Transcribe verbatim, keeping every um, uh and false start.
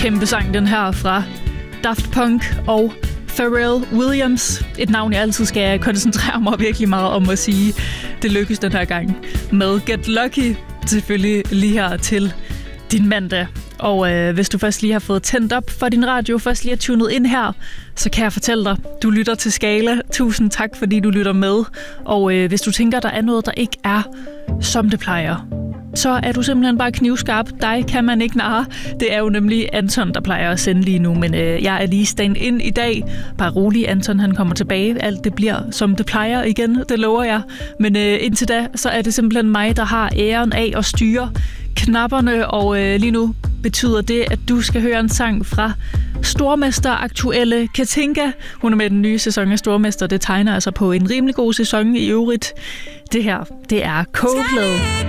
kæmpe sang, den her fra Daft Punk og Pharrell Williams. Et navn, jeg altid skal koncentrere mig virkelig meget om at sige. Det lykkes den her gang med Get Lucky. Selvfølgelig lige her til din mandag. Og øh, hvis du først lige har fået tændt op for din radio, først lige har tunet ind her, så kan jeg fortælle dig, du lytter til Skala. Tusind tak, fordi du lytter med. Og øh, hvis du tænker, der er noget, der ikke er, som det plejer, så er du simpelthen bare knivskarp. Dig kan man ikke narre. Det er jo nemlig Anton, der plejer at sende lige nu, men øh, jeg er lige stand-in i dag. Bare rolig, Anton han kommer tilbage. Alt det bliver, som det plejer igen, det lover jeg. Men øh, indtil da, så er det simpelthen mig, der har æren af at styre knapperne, og øh, lige nu betyder det, at du skal høre en sang fra stormester-aktuelle Katinka. Hun er med den nye sæson af Stormester. Det tegner altså på en rimelig god sæson i øvrigt. Det her, det er Coldplay.